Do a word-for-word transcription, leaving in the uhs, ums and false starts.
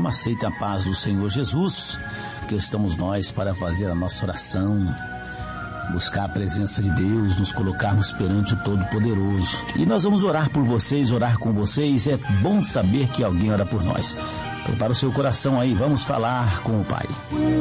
calma, aceitem a paz do Senhor Jesus, que estamos nós para fazer a nossa oração, buscar a presença de Deus, nos colocarmos perante o Todo-Poderoso. E nós vamos orar por vocês, orar com vocês. É bom saber que alguém ora por nós. Prepara o seu coração aí, vamos falar com o Pai.